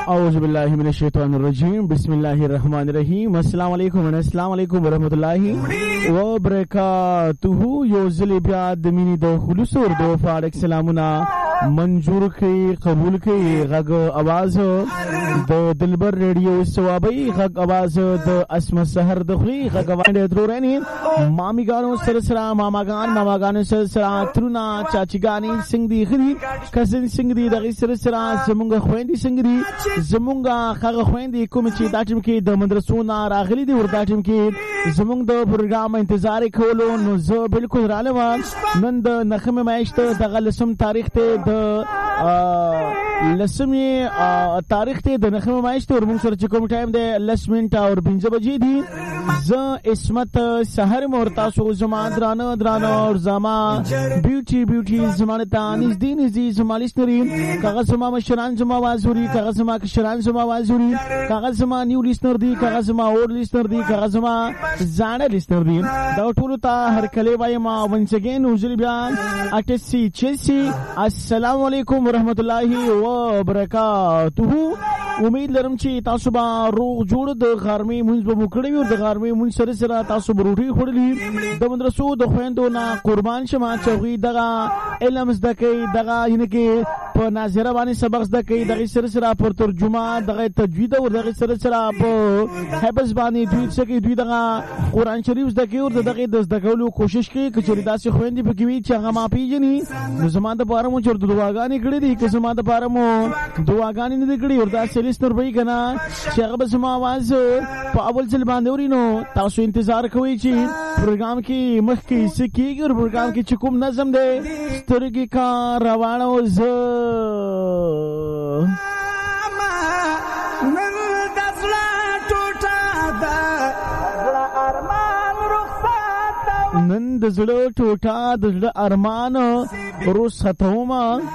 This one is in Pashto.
أعوذ بالله من الشيطان الرجيم بسم الله الرحمن الرحيم السلام علیکم ورحمۃ اللہ وبرکاتہ یو ځل بیا د مینې د خلوص اور د فارق سلامونه منظور کړي قبول کړي غږ आवाज د دلبر ریډیو ثوابي غږ आवाज د اسمه سحر د خوي غږ باندې درورني مامیګانو سره سره ماماګانو سره سره ترونا چاچیګانی سنگ دی خري کزن سنگ دی دغه سره سره زمونږ خويندې سنگ دی زمونږ هغه خويندې کوم چې دا ټیم کې د مدرسو نه راغلي دي ورته ټیم کې زمونږ د پروګرام انتظار کولو نو زه بالکل رالم نن د نخمه میاشت د لسم تاریخ ته د لسمی تاریخ ته د نخمه میاشت ور موږ سره کوم ټایم دی 10 منټه او 15 بجې دي ز اسمت سحر مورتا سو زما درانه اور زما بیوټي زمانه تانیز دین زی زمالیس نری کاغذ زما مشران زما وازوري کاغذ زما کشران زما وازوري کاغذ زما نیو لیسنر دی کاغذ زما اور لیسنر دی کاغذ زما زانه لیسنر دی دا ټول ته هر کله وای ما ونسګین وزل بیان 88 السلام علیکم ورحمت الله وبرکاتہ امید لرم چې تاسو به روغ جوړ د غرمې مونږ به وکړی او د غرمې مونږ سره سره تاسو به روټي خورلی د مدرسو د خويندو نه قربان شمه چې دغه علم زده کوي دغه ینه کې په ناظره باندې سبق زده کوي دغه سره سره پر ترجمه دغه تجوید او دغه سره سره په حفظ باندې دوی څخه دوی دغه قران شریف زده کوي او دغه د زده کولو کوشش کوي چې داسې خويندې پکې وي چې هغه ما پیژني نو زما د بارمو چې دعاګانې کړې دي که زما د بارمو دعاګانې نه کړې او داسې لستر وای کنه چې هغه به زما आवाज په اول ځل باندې ورینو تاسو انتظار کوئ چې پروګرام کې مخ کې سکیږي او پروګرام کې چې کوم نظم دی سترګې کا روانو ز نن دزلا ټوټه دا ارمان رخصت نن دزلا ټوټه د ارمان رخصتوما